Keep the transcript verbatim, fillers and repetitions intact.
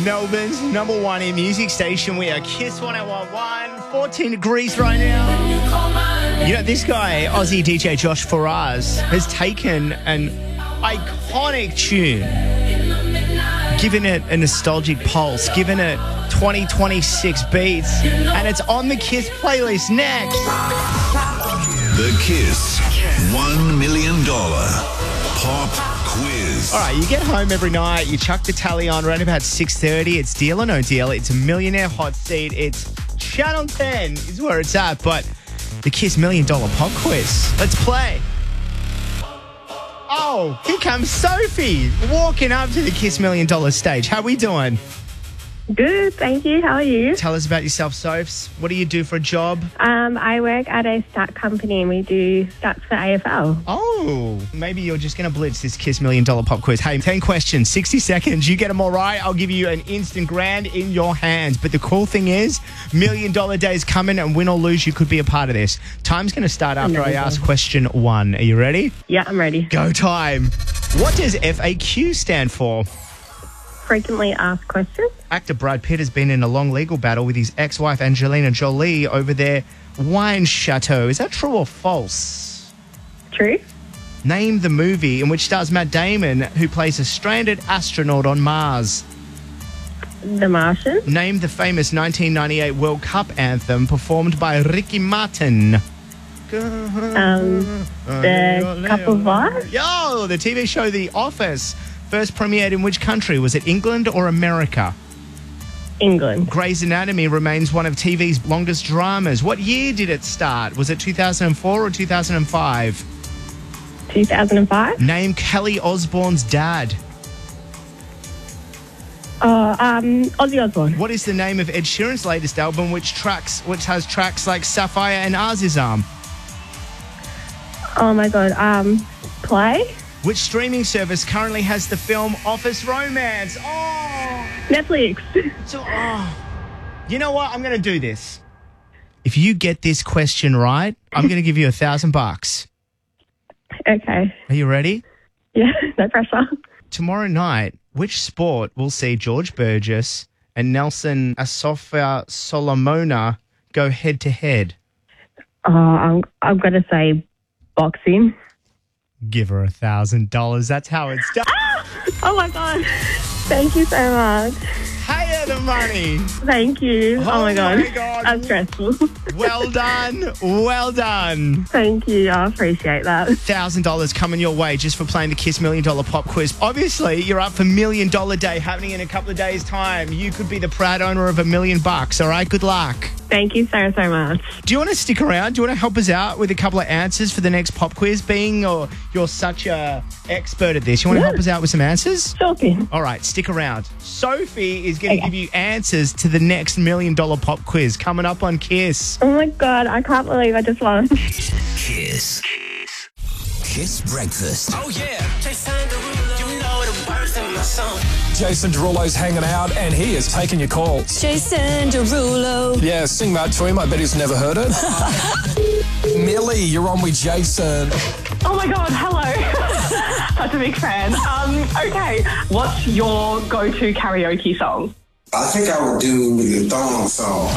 Melbourne's number one in music station. We are Kiss one oh one one, fourteen degrees right now. You know, this guy, Aussie D J Josh Faraz, has taken an iconic tune, given it a nostalgic pulse, given it twenty twenty-six beats, and it's on the Kiss playlist next. The Kiss one million dollars Pop Quiz. All right, you get home every night, you chuck the tally on around about six thirty. It's Deal or No Deal. It's a millionaire hot seat. It's Channel ten is where it's at, but the Kiss million dollar pop quiz. Let's play. Oh, here comes Sophie walking up to the Kiss million dollar stage. How we doing? Good, thank you. How are you? Tell us about yourself, Sophs. What do you do for a job? Um, I work at a stat company and we do stats for A F L. Oh, maybe you're just going to blitz this Kiss million dollar pop quiz. Hey, ten questions, sixty seconds. You get them all right, I'll give you an instant grand in your hands. But the cool thing is, million dollar days coming, and win or lose, you could be a part of this. Time's going to start after Amazing. I ask question one. Are you ready? Yeah, I'm ready. Go time. What does F A Q stand for? Frequently asked questions. Actor Brad Pitt has been in a long legal battle with his ex-wife Angelina Jolie over their wine chateau. Is that true or false? True. Name the movie in which stars Matt Damon, who plays a stranded astronaut on Mars. The Martian. Name the famous nineteen ninety-eight World Cup anthem performed by Ricky Martin. Um, the Cup of Life. Yo, the T V show The Office first premiered in which country? Was it England or America? England. Grey's Anatomy remains one of T V's longest dramas. What year did it start? Was it two thousand four or two thousand five? two thousand five. Name Kelly Osbourne's dad. Oh, um, Ozzy Osbourne. What is the name of Ed Sheeran's latest album, which tracks, which has tracks like Sapphire and Azizam? Oh my God. Um, Play. Which streaming service currently has the film Office Romance? Oh, Netflix. So, oh, you know what? I'm going to do this. If you get this question right, I'm going to give you a thousand bucks. Okay. Are you ready? Yeah, no pressure. Tomorrow night, which sport will see George Burgess and Nelson Asofa Solomona go head to head? Oh, I'm, I'm going to say boxing. Give her a thousand dollars. That's how it's done. Ah! Oh my God. Thank you so much. Hey, the money. Thank you. Oh, Oh my God. my God. That's stressful. Well done. Well done. Thank you. I appreciate that. thousand dollars coming your way just for playing the Kiss Million Dollar Pop Quiz. Obviously, you're up for Million Dollar Day happening in a couple of days' time. You could be the proud owner of a million bucks. All right, good luck. Thank you so, so much. Do you want to stick around? Do you want to help us out with a couple of answers for the next pop quiz? Being or you're such a expert at this, you want to Yeah. help us out with some answers? Sure thing. All right, stick around. Sophie is going to Okay. give you answers to the next Million Dollar Pop Quiz coming up on Kiss. Oh my God, I can't believe I just won. Kiss. Kiss Breakfast. Oh yeah, Jason Derulo, you know the words in my song. Jason Derulo's hanging out and he is taking your calls. Jason Derulo. Yeah, sing that to him. I bet he's never heard it. Millie, you're on with Jason. Oh my God, hello. Such a big fan. Um, okay, what's your go-to karaoke song? I think I would do the thong song.